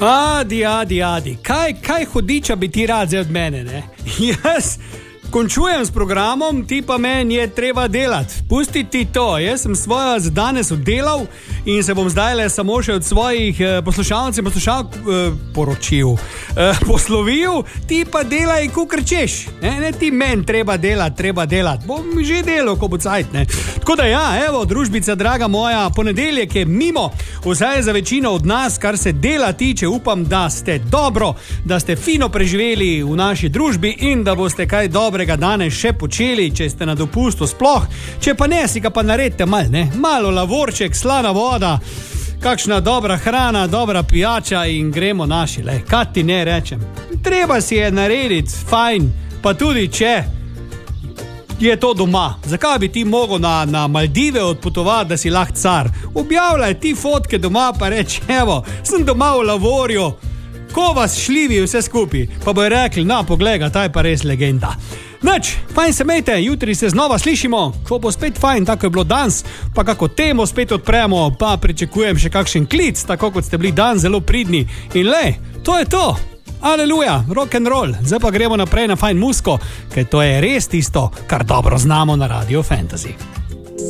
Adi. Kaj hudiča bi ti rad zdaj od mene, ne? Jaz končujem s programom, ti pa meni je treba delati. Pusti ti to, jaz sem svojo za danes oddelal in se bom zdaj samo še od svojih poslušalcev poslovil, ti pa delaj, kakor češ. Ne ti meni treba delati. Bom že delal, ko bo cajt, ne. Tako da evo, družbica, draga moja, ponedeljek je mimo, vsaj za večino od nas, kar se dela tiče, upam, da ste dobro, da ste fino preživeli v naši družbi in da boste kaj dobrega danes še počeli, če ste na dopustu sploh, če pa ne, si ga pa naredite malo lavorček, slana voda, kakšna dobra hrana, dobra pijača in gremo naši, kaj ti ne rečem. Treba si je narediti, fajn, pa tudi če je to doma. Zakaj bi ti mogel na Maldive odpotovati, da si lahko car? Objavljaj ti fotke doma, pa reči, evo, sem doma v lavorju, ko vas šljivi vse skupaj, pa bojo rekli, poglej ga, ta je pa res legenda. Nič, fajn se mejte, jutri se znova slišimo, ko bo spet fajn, tako je bilo danes, pa kako temo spet odpremo, pa pričakujem še kakšen klic, tako kot ste bili dan zelo pridni. In to je to. Aleluja, rock and roll. Zdaj pa gremo naprej na fajn musko, ker to je res tisto, kar dobro znamo na Radio Fantasy.